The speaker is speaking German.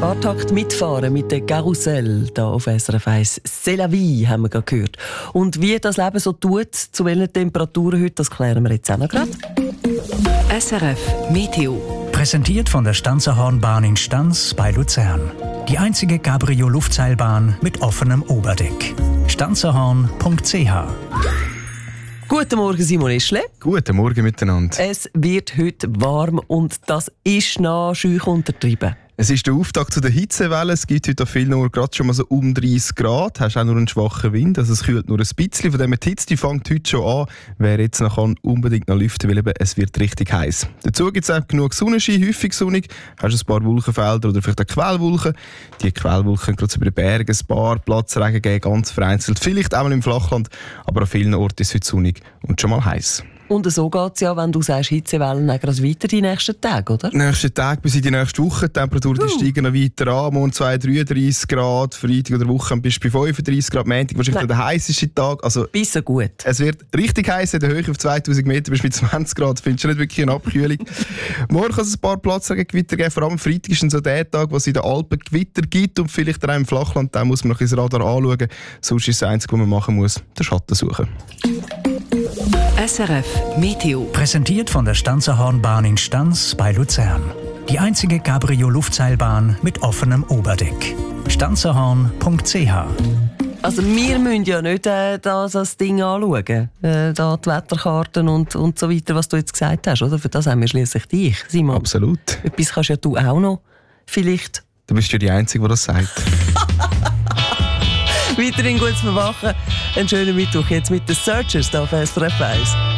Spartakt mitfahren mit dem Karussell hier auf SRF 1. C'est la vie, haben wir gerade gehört. Und wie das Leben so tut, zu welchen Temperaturen heute, das klären wir jetzt auch noch gerade. SRF Meteo. Präsentiert von der Stanzerhornbahn in Stanz bei Luzern. Die einzige Cabrio-Luftseilbahn mit offenem Oberdeck. stanzerhorn.ch. Guten Morgen, Simon Eschle. Guten Morgen miteinander. Es wird heute warm und das ist noch schön untertrieben. Es ist der Auftakt zu der Hitzewelle. Es gibt heute an vielen Orten gerade schon mal so um 30 Grad. Du hast auch nur einen schwachen Wind, also es kühlt nur ein bisschen. Von dem die Hitze die fängt heute schon an. Wer jetzt noch kann, unbedingt noch lüften, weil eben, es wird richtig heiß. Dazu gibt es auch genug Sonnenschein, häufig sonnig. Hast ein paar Wolkenfelder oder vielleicht auch Quellwolken. Die Quellwolken können gerade über den Bergen ein paar Platzregen geben, ganz vereinzelt. Vielleicht auch mal im Flachland, aber an vielen Orten ist es heute sonnig und schon mal heiß. Und so geht es ja, wenn du sagst Hitzewellen, gerade weiter die nächsten Tage, oder? Die nächsten Tage bis in die nächste Woche. Die Temperaturen die steigen noch weiter an. Morgen 33 Grad, Freitag oder Woche bis bei 35 Grad. Montag wahrscheinlich der heisseste Tag. Also, bis so gut. Es wird richtig heiß in der Höhe auf 2000 Meter bis bei 20 Grad. Findest du nicht wirklich eine Abkühlung? Morgen kann es ein paar Platzregengewitter geben. Vor allem Freitag ist dann so der Tag, wo es in den Alpen Gewitter gibt und vielleicht auch im Flachland. Da muss man noch ins Radar anschauen. Sonst ist das Einzige, was man machen muss, den Schatten suchen. SRF Meteo. Präsentiert von der Stanzerhornbahn in Stanz bei Luzern. Die einzige Cabrio-Luftseilbahn mit offenem Oberdeck. stanzerhorn.ch. Also wir müssen ja nicht das Ding anschauen, da die Wetterkarten und so weiter, was du jetzt gesagt hast, oder? Für das haben wir schliesslich dich, Simon. Absolut. Etwas kannst ja du auch noch, vielleicht. Du bist ja die Einzige, die das sagt. Weiterhin gutes Verwachen. Einen schönen Mittwoch jetzt mit den Searchers auf SRF 1.